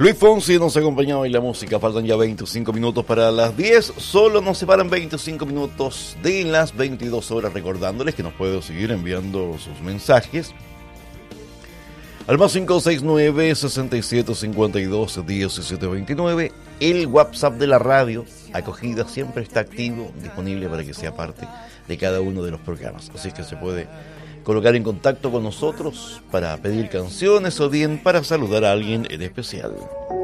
Luis Fonsi nos ha acompañado en la música. Faltan ya 25 minutos para las 10. Solo nos separan 25 minutos de las 22 horas. Recordándoles que nos pueden seguir enviando sus mensajes al más 569-6752-1729. El WhatsApp de la radio Acogida siempre está activo, disponible para que sea parte de cada uno de los programas. Así que se puede colocar en contacto con nosotros para pedir canciones o bien para saludar a alguien en especial.